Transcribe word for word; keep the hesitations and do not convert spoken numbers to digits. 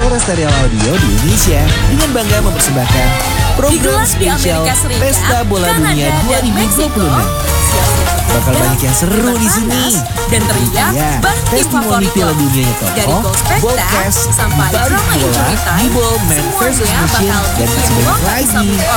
suara serial audio di Indonesia dengan bangga mempersembahkan program Digelar di spesial Amerika Serikat, Pesta Bola Kanada, Dunia dan dua ribu dua puluh enam. Bakal banyak yang seru di sini. Dan teriak Ya, bareng tim testimoni favorit Piala lo. Dunia Dari Tokoh, Goal Ballcast, Spectac sampai Balik Drama Bola, Injury Time, Gibol Man versus semuanya Machine, bakal dan bikin masih lo banyak gak lagi. bisa move on